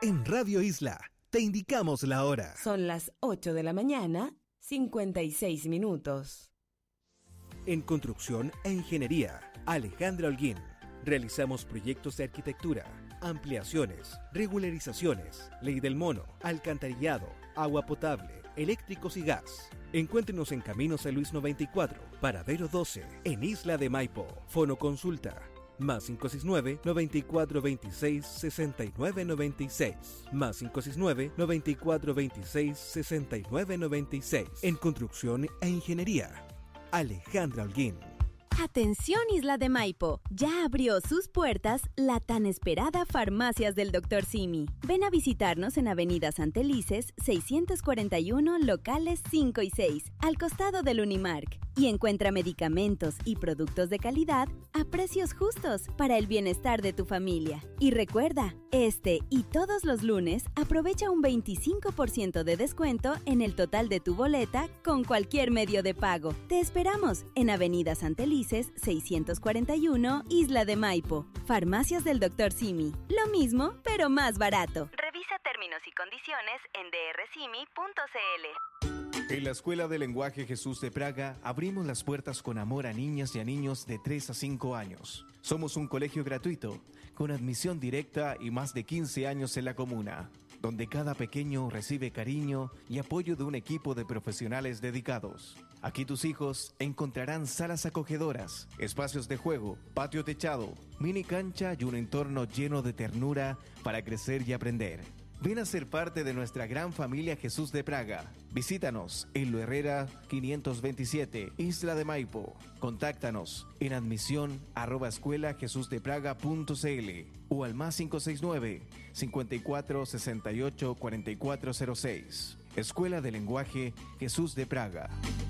En Radio Isla, te indicamos la hora. Son las 8 de la mañana, 56 minutos. En Construcción e Ingeniería, Alejandra Holguín. Realizamos proyectos de arquitectura, ampliaciones, regularizaciones, ley del mono, alcantarillado, agua potable, eléctricos y gas. Encuéntrenos en Camino San Luis 94, Paradero 12, en Isla de Maipo. Fono consulta más 569-9426-6996. Más 569-9426-6996. En Construcción e Ingeniería, Alejandra Holguín. Atención Isla de Maipo, ya abrió sus puertas la tan esperada Farmacias del Dr. Simi. Ven a visitarnos en Avenida Santelices 641, locales 5 y 6, al costado del Unimark. Y encuentra medicamentos y productos de calidad a precios justos para el bienestar de tu familia. Y recuerda, este y todos los lunes aprovecha un 25% de descuento en el total de tu boleta con cualquier medio de pago. Te esperamos en Avenida Santelices 641, Isla de Maipo. Farmacias del Dr. Simi. Lo mismo, pero más barato. Revisa términos y condiciones en drsimi.cl. En la Escuela de Lenguaje Jesús de Praga abrimos las puertas con amor a niñas y a niños de 3 a 5 años. Somos un colegio gratuito, con admisión directa y más de 15 años en la comuna, donde cada pequeño recibe cariño y apoyo de un equipo de profesionales dedicados. Aquí tus hijos encontrarán salas acogedoras, espacios de juego, patio techado, mini cancha y un entorno lleno de ternura para crecer y aprender. Ven a ser parte de nuestra gran familia Jesús de Praga. Visítanos en Lo Herrera 527, Isla de Maipo. Contáctanos en admisión@escuelajesusdepraga.cl o al más 569-5468-4406. Escuela de Lenguaje Jesús de Praga.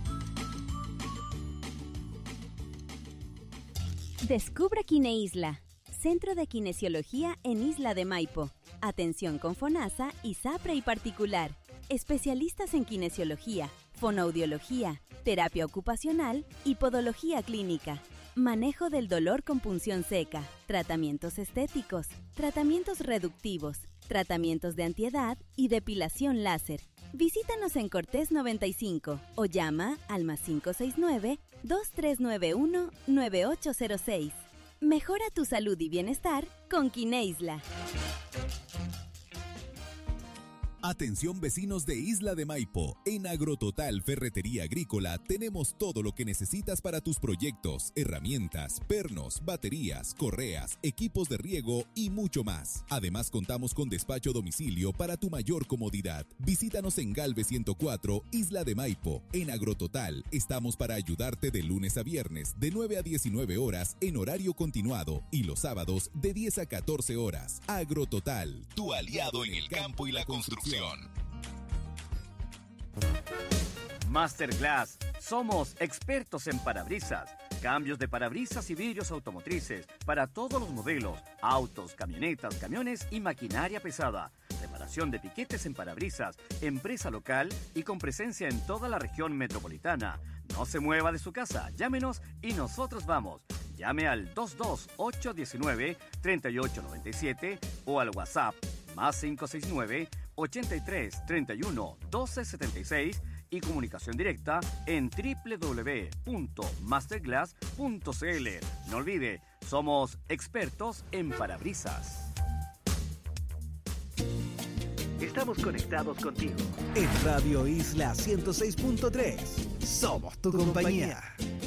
Descubre Kineisla, Centro de Kinesiología en Isla de Maipo. Atención con FONASA, ISAPRE y particular. Especialistas en kinesiología, fonoaudiología, terapia ocupacional y podología clínica. Manejo del dolor con punción seca, tratamientos estéticos, tratamientos reductivos, tratamientos de antiedad y depilación láser. Visítanos en Cortés 95 o llama al más 569-2391-9806. Mejora tu salud y bienestar con Kineisla. Atención vecinos de Isla de Maipo, en Agrototal Ferretería Agrícola tenemos todo lo que necesitas para tus proyectos, herramientas, pernos, baterías, correas, equipos de riego y mucho más. Además contamos con despacho a domicilio para tu mayor comodidad. Visítanos en Galve 104, Isla de Maipo. En Agrototal estamos para ayudarte de lunes a viernes de 9 a 19 horas en horario continuado y los sábados de 10 a 14 horas. Agrototal, tu aliado en el campo y la construcción. Masterglass. Somos expertos en parabrisas, cambios de parabrisas y vidrios automotrices para todos los modelos, autos, camionetas, camiones y maquinaria pesada. Reparación de piquetes en parabrisas, empresa local y con presencia en toda la región metropolitana. No se mueva de su casa, llámenos y nosotros vamos. Llame al 22819-3897 o al WhatsApp más 569-8331-1276 y comunicación directa en www.masterglass.cl. No olvide, somos expertos en parabrisas. Estamos conectados contigo. En Radio Isla 106.3, somos tu compañía.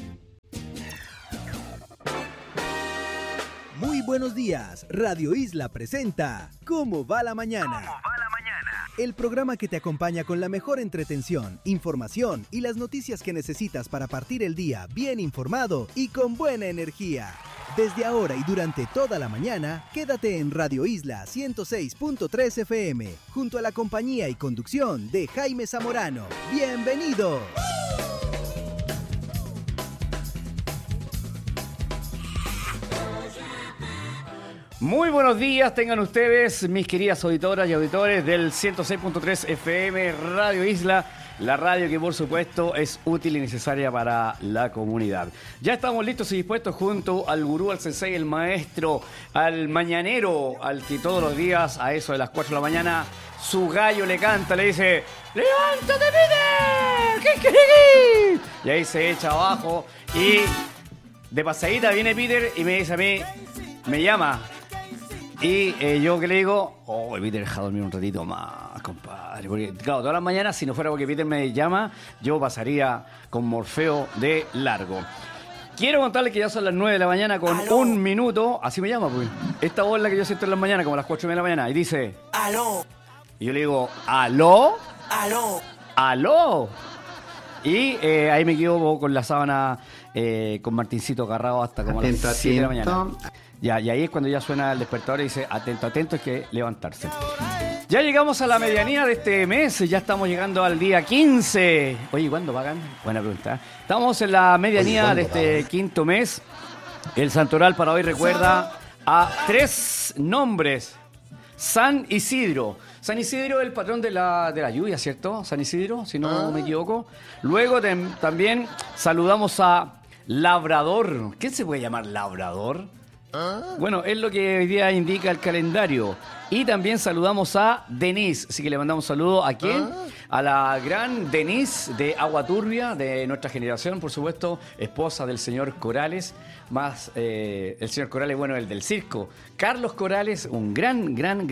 Muy buenos días, Radio Isla presenta ¿Cómo va la mañana? El programa que te acompaña con la mejor entretención, información y las noticias que necesitas para partir el día bien informado y con buena energía. Desde ahora y durante toda la mañana, quédate en Radio Isla 106.3 FM, junto a la compañía y conducción de Jaime Zamorano. ¡Bienvenidos! Muy buenos días, tengan ustedes, mis queridas auditoras y auditores del 106.3 FM Radio Isla, la radio que por supuesto es útil y necesaria para la comunidad. Ya estamos listos y dispuestos junto al gurú, al sensei, el maestro, al mañanero, al que todos los días a eso de las 4 de la mañana su gallo le canta, le dice: ¡levántate, Peter! ¿Qué querés? Y ahí se echa abajo y de pasadita viene Peter y me dice a mí, me llama. Y yo que le digo, Peter, deja dormir un ratito más, compadre. Porque, claro, todas las mañanas, si no fuera porque Peter me llama, yo pasaría con Morfeo de largo. Quiero contarles que ya son las 9 de la mañana con ¡aló! 1 minuto. Así me llama, pues. Esta voz es la que yo siento en las mañanas, como a las 4 de la mañana. Y dice: ¡aló! Y yo le digo: ¿aló? ¡aló! ¡aló! Y ahí me quedo con la sábana con Martincito agarrado hasta como a las 7 de la mañana. Ya, y ahí es cuando ya suena el despertador y dice: atento, atento, es que levantarse. Ya llegamos a la medianía de este mes, ya estamos llegando al día 15. Oye, ¿cuándo pagan? Buena pregunta. Estamos en la medianía de este quinto mes. El santoral para hoy recuerda a 3 nombres. San Isidro. San Isidro es el patrón de la lluvia, ¿cierto? San Isidro, si no me equivoco. Luego también saludamos a Labrador. ¿Qué se puede llamar Labrador? Bueno, es lo que hoy día indica el calendario. Y también saludamos a Denise. Así que le mandamos un saludo a ¿quién? A la gran Denise de Agua Turbia, de nuestra generación, por supuesto, esposa del señor Corales. Más el señor Corales, bueno, el del circo. Carlos Corales, un gran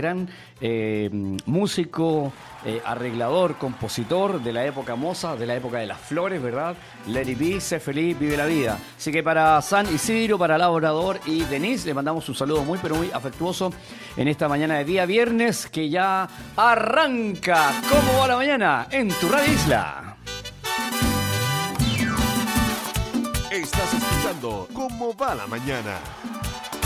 músico, arreglador, compositor de la época moza, de la época de las flores, ¿verdad? Let it be, sé feliz, vive la vida. Así que para San Isidro, para Labrador y Denise, le mandamos un saludo muy, pero muy afectuoso en esta mañana de día viernes que ya arranca. ¿Cómo va la mañana? En tu Radio Isla. Estás escuchando ¿Cómo va la mañana?